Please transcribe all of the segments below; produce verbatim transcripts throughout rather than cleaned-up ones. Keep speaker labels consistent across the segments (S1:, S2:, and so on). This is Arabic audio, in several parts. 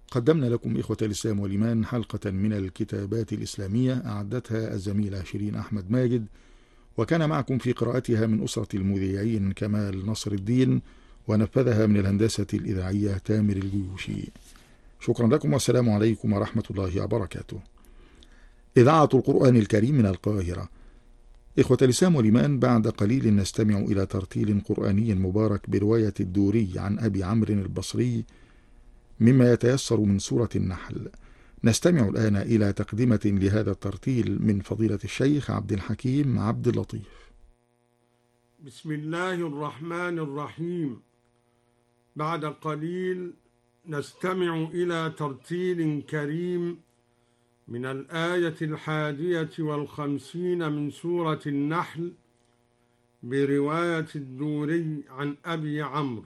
S1: قدمنا لكم إخوة الإسلام والإيمان حلقة من الكتابات الإسلامية أعدتها الزميلة شيرين أحمد ماجد، وكان معكم في قراءتها من أسرة المذيعين كمال نصر الدين، ونفذها من الهندسة الإذاعية تامر الجيوشي. شكرا لكم والسلام عليكم ورحمة الله وبركاته. إذاعة القرآن الكريم من القاهرة. إخوة الإسلام والإيمان، بعد قليل نستمع إلى ترتيل قرآني مبارك برواية الدوري عن أبي عمرو البصري مما يتيسر من سورة النحل. نستمع الآن إلى تقدمة لهذا الترتيل من فضيلة الشيخ عبد الحكيم عبد اللطيف.
S2: بسم الله الرحمن الرحيم. بعد قليل نستمع إلى ترتيل كريم من الآية الحادية والخمسين من سورة النحل برواية الدوري عن أبي عمرو.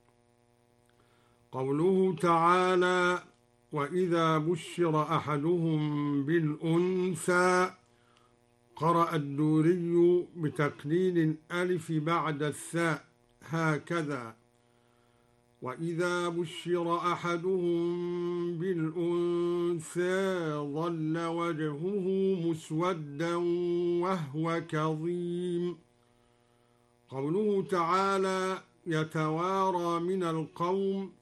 S2: قوله تعالى: وإذا بشر أحدهم بالأنثى، قرأ الدوري بتقليل الألف بعد الثاء هكذا: وإذا بشر أحدهم بالأنثى ظل وجهه مسودا وهو كظيم. قوله تعالى: يتوارى من القوم،